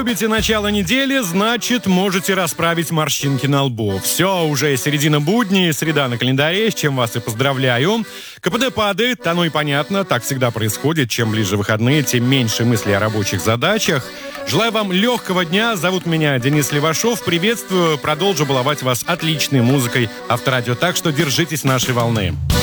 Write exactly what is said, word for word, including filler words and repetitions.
любите начало недели, значит, можете расправить морщинки на лбу. Все, уже середина будней, среда на календаре, с чем вас и поздравляю. КПД падает, оно и понятно, так всегда происходит. Чем ближе выходные, тем меньше мыслей о рабочих задачах. Желаю вам легкого дня. Зовут меня Денис Левашов. Приветствую. Продолжу баловать вас отличной музыкой Авторадио. Так что держитесь нашей волны.